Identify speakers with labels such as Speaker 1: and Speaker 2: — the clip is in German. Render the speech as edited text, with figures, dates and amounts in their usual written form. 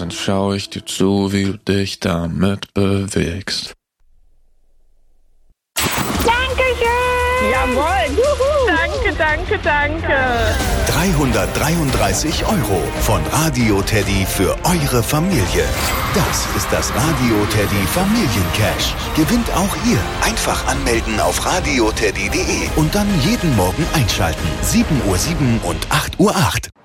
Speaker 1: dann schau ich dir zu, wie du dich damit bewegst.
Speaker 2: Dankeschön! Jawohl! Juhu. Danke.
Speaker 3: 333 € von Radio Teddy für eure Familie. Das ist das Radio Teddy Familiencash. Gewinnt auch ihr. Einfach anmelden auf radioteddy.de und dann jeden Morgen einschalten. 7:07 und 8:08 Uhr.